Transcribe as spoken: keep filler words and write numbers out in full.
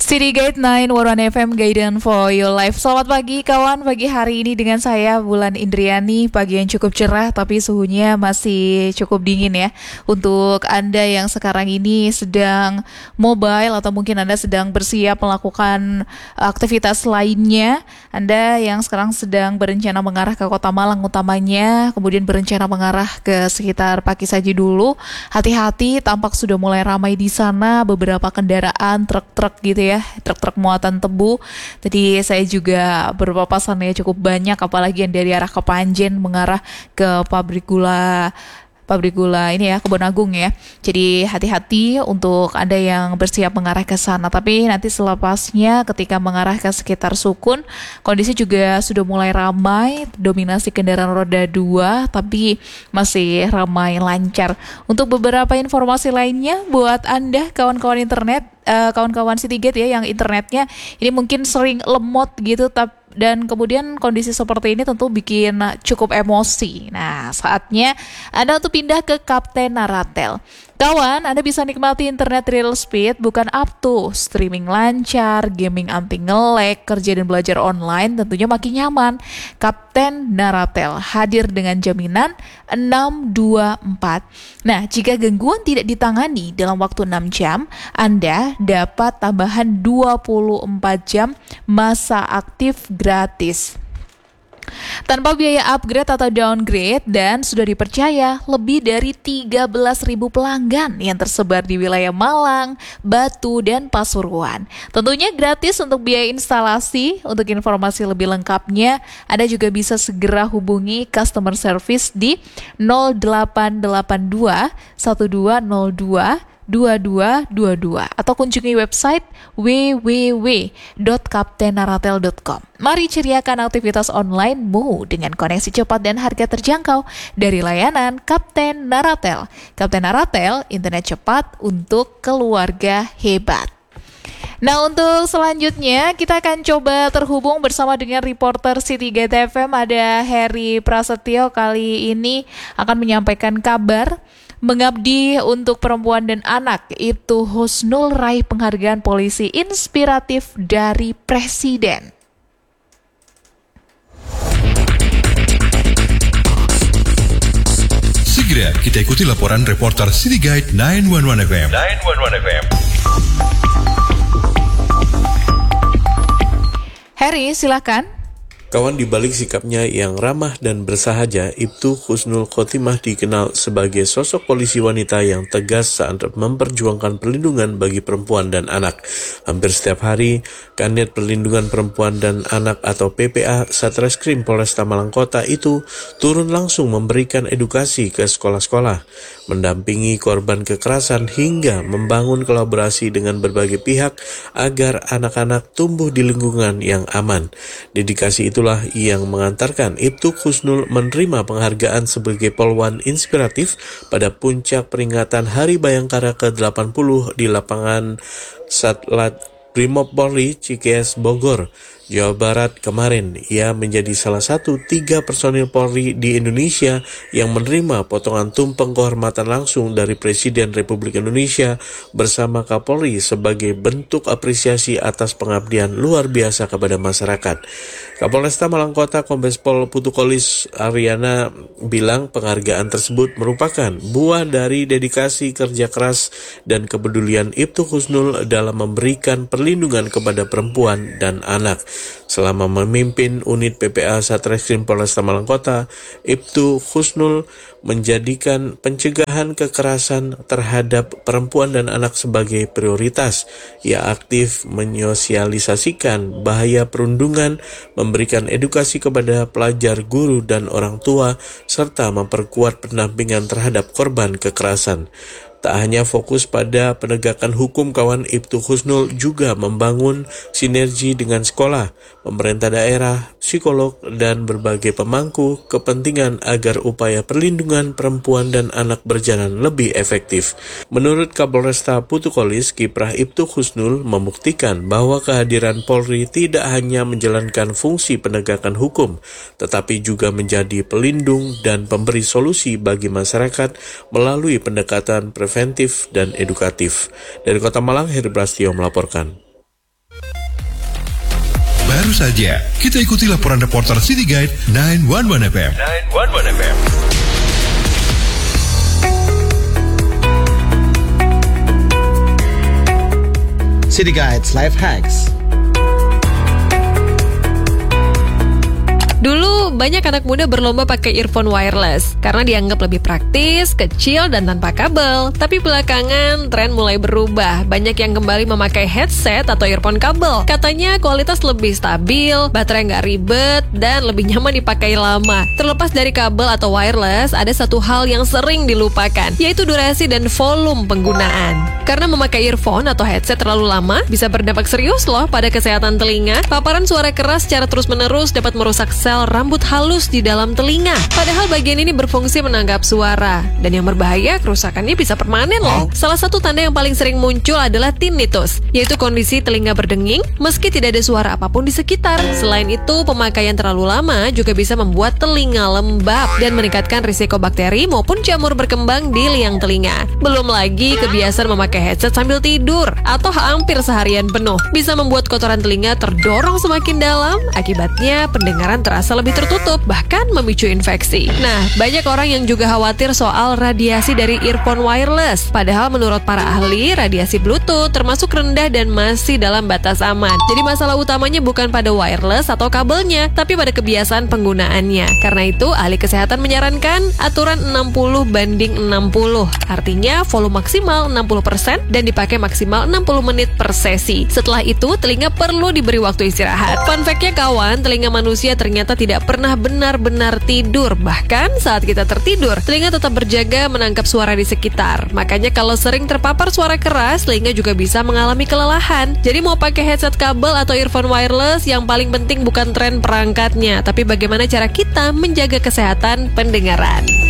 City Guide sembilan satu satu F M Guidance for Your Life. Selamat pagi kawan, pagi hari ini dengan saya Bulan Indriani. Pagi yang cukup cerah tapi suhunya masih cukup dingin ya. Untuk Anda yang sekarang ini sedang mobile atau mungkin Anda sedang bersiap melakukan aktivitas lainnya, Anda yang sekarang sedang berencana mengarah ke Kota Malang utamanya, kemudian berencana mengarah ke sekitar Pakisaji dulu, hati-hati, tampak sudah mulai ramai di sana, beberapa kendaraan truk-truk gitu ya, truk-truk muatan tebu. Tadi saya juga berpapasan ya cukup banyak, apalagi yang dari arah Kepanjen mengarah ke pabrik gula pabrik gula ini ya, Kebon Agung ya. Jadi hati-hati untuk Anda yang bersiap mengarah ke sana. Tapi nanti selepasnya ketika mengarah ke sekitar Sukun, kondisi juga sudah mulai ramai, dominasi kendaraan roda dua, tapi masih ramai lancar. Untuk beberapa informasi lainnya buat Anda kawan-kawan internet, uh, kawan-kawan Citygate ya yang internetnya ini mungkin sering lemot gitu, tapi dan kemudian kondisi seperti ini tentu bikin cukup emosi. Nah, saatnya Anda untuk pindah ke Kapten Naratel. Kawan, Anda bisa nikmati internet real speed, bukan up to, streaming lancar, gaming anti nge-lag, kerja dan belajar online tentunya makin nyaman. Kapten Naratel hadir dengan jaminan enam dua empat. Nah, jika gangguan tidak ditangani dalam waktu enam jam, Anda dapat tambahan dua puluh empat jam masa aktif gratis tanpa biaya upgrade atau downgrade, dan sudah dipercaya lebih dari tiga belas ribu pelanggan yang tersebar di wilayah Malang, Batu, dan Pasuruan. Tentunya gratis untuk biaya instalasi. Untuk informasi lebih lengkapnya, Anda juga bisa segera hubungi customer service di nol delapan delapan dua satu dua nol dua dua dua dua dua atau kunjungi website w w w dot kapten naratel dot com. Mari ceriakan aktivitas online-mu dengan koneksi cepat dan harga terjangkau dari layanan Kapten Naratel. Kapten Naratel, internet cepat untuk keluarga hebat. Nah, untuk selanjutnya kita akan coba terhubung bersama dengan reporter Citygate F M, ada Heri Prasetyo. Kali ini akan menyampaikan kabar mengabdi untuk perempuan dan anak. Itu Husnul raih penghargaan polisi inspiratif dari Presiden. Segera kita ikuti laporan reporter Citygate sembilan satu satu F M. sembilan satu satu F M. Heri, silakan. Kawan, di balik sikapnya yang ramah dan bersahaja, Ibtu Husnul Khotimah dikenal sebagai sosok polisi wanita yang tegas saat memperjuangkan perlindungan bagi perempuan dan anak. Hampir setiap hari, Kanit Perlindungan Perempuan dan Anak atau P P A Satreskrim Polresta Malang Kota itu turun langsung memberikan edukasi ke sekolah-sekolah, mendampingi korban kekerasan hingga membangun kolaborasi dengan berbagai pihak agar anak-anak tumbuh di lingkungan yang aman. Dedikasi itu itulah yang mengantarkan Ibtu Husnul menerima penghargaan sebagai polwan inspiratif pada puncak peringatan Hari Bayangkara ke delapan puluh di lapangan Satlat Brimob Polri Cikeas Bogor, Jawa Barat kemarin. Ia menjadi salah satu tiga personil Polri di Indonesia yang menerima potongan tumpeng kehormatan langsung dari Presiden Republik Indonesia bersama Kapolri sebagai bentuk apresiasi atas pengabdian luar biasa kepada masyarakat. Kapolresta Malang Kota Kombes Pol Putukolis Ariana bilang penghargaan tersebut merupakan buah dari dedikasi kerja keras dan kepedulian Ibtu Husnul dalam memberikan perlindungan kepada perempuan dan anak. Selama memimpin unit P P A Satreskrim Polresta Malang Kota, Ibtu Husnul menjadikan pencegahan kekerasan terhadap perempuan dan anak sebagai prioritas. Ia aktif menyosialisasikan bahaya perundungan, memberikan edukasi kepada pelajar, guru, dan orang tua, serta memperkuat pendampingan terhadap korban kekerasan. Tak hanya fokus pada penegakan hukum, kawan, Ibtu Husnul juga membangun sinergi dengan sekolah, pemerintah daerah, psikolog, dan berbagai pemangku kepentingan agar upaya perlindungan perempuan dan anak berjalan lebih efektif. Menurut Kapolresta Putukolis, kiprah Ibtu Husnul membuktikan bahwa kehadiran Polri tidak hanya menjalankan fungsi penegakan hukum, tetapi juga menjadi pelindung dan pemberi solusi bagi masyarakat melalui pendekatan preventif dan edukatif. Dari Kota Malang, Heri Prasetyo melaporkan. Baru saja, kita ikuti laporan reporter City Guide sembilan satu satu F M. sembilan satu satu F M. City Guides Life Hacks. Dulu banyak anak muda berlomba pakai earphone wireless karena dianggap lebih praktis, kecil, dan tanpa kabel. Tapi belakangan tren mulai berubah. Banyak yang kembali memakai headset atau earphone kabel. Katanya kualitas lebih stabil, baterai nggak ribet, dan lebih nyaman dipakai lama. Terlepas dari kabel atau wireless, ada satu hal yang sering dilupakan, yaitu durasi dan volume penggunaan. Karena memakai earphone atau headset terlalu lama bisa berdampak serius loh pada kesehatan telinga. Paparan suara keras secara terus-menerus dapat merusak sel rambut halus di dalam telinga. Padahal bagian ini berfungsi menangkap suara. Dan yang berbahaya, kerusakannya bisa permanen loh. Salah satu tanda yang paling sering muncul adalah tinnitus, yaitu kondisi telinga berdenging meski tidak ada suara apapun di sekitar. Selain itu, pemakaian terlalu lama juga bisa membuat telinga lembab dan meningkatkan risiko bakteri maupun jamur berkembang di liang telinga. Belum lagi kebiasaan memakai headset sambil tidur atau hampir seharian penuh bisa membuat kotoran telinga terdorong semakin dalam. Akibatnya pendengaran terasa lebih tertutup, bahkan memicu infeksi. Nah, banyak orang yang juga khawatir soal radiasi dari earphone wireless. Padahal menurut para ahli, radiasi Bluetooth termasuk rendah dan masih dalam batas aman. Jadi masalah utamanya bukan pada wireless atau kabelnya, tapi pada kebiasaan penggunaannya. Karena itu, ahli kesehatan menyarankan aturan enam puluh banding enam puluh. Artinya, volume maksimal enam puluh persen dan dipakai maksimal enam puluh menit per sesi. Setelah itu, telinga perlu diberi waktu istirahat. Fun fact-nya kawan, telinga manusia ternyata tidak pernah benar-benar tidur. Bahkan saat kita tertidur, telinga tetap berjaga menangkap suara di sekitar. Makanya kalau sering terpapar suara keras, telinga juga bisa mengalami kelelahan. Jadi mau pakai headset kabel atau earphone wireless, yang paling penting bukan tren perangkatnya, tapi bagaimana cara kita menjaga kesehatan pendengaran.